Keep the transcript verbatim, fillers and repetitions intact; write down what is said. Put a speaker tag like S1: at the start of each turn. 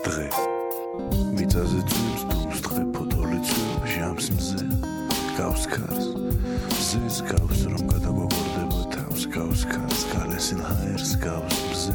S1: დღე მიწაზე წვიმს დუმს დღე ფოთოლი წვიმ ჟამს მზე გავს ქარს ზეს გავს რომ გადაგვაგვარდება თავს გავს ქარს გალესილ ჰაერს გავს მზე